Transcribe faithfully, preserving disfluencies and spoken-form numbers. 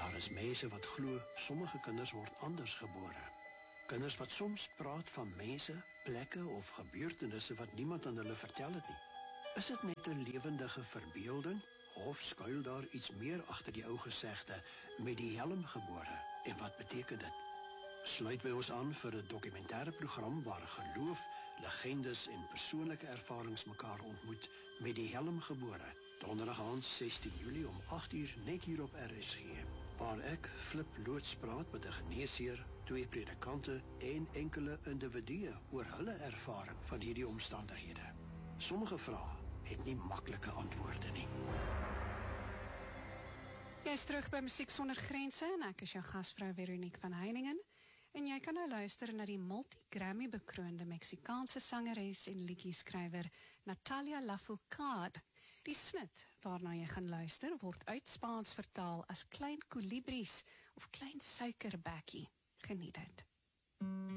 Daar is mense wat glo sommige kinders word anders gebore. Kinders wat soms praat van mense, plekke of gebeurtenisse wat niemand aan hulle vertel het nie. Is dit net 'n lewendige verbeelding of skuil daar iets meer agter die ou gesegde met die helm gebore? En wat beteken dit? Sluit by ons aan vir 'n dokumentêre program waar geloof, legendes en persoonlike ervarings mekaar ontmoet met die helm gebore. Donderdag aand sestien Julie om agt uur net hier op R S G, waar ek, Flip Loots, praat met 'n geneesheer, twee predikante en enkele individue oor hulle ervaring van hierdie omstandighede. Sommige vrae het nie maklike antwoorde nie. Jy is terug by Musiek Sonder Grense en ek is jou gasvrou Veronique van Heiningen. En jy kan nou luister na die multi-Grammy bekroonde Meksikaanse sangeres en liedjieskrywer Natalia Lafourcade. Die snit waarna jy gaan luister word uit Spaans vertaal as klein kolibries of klein suikerbekkie. Geniet dit.